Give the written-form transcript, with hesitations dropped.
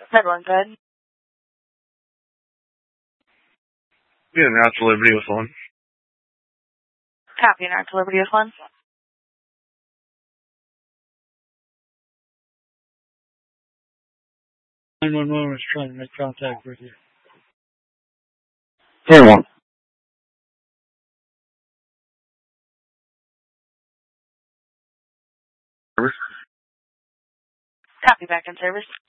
Everyone good? Yeah, now to Liberty with one. Copy, now to Liberty with one. 911 is trying to make contact with you. Hey, one. Copy, back in service.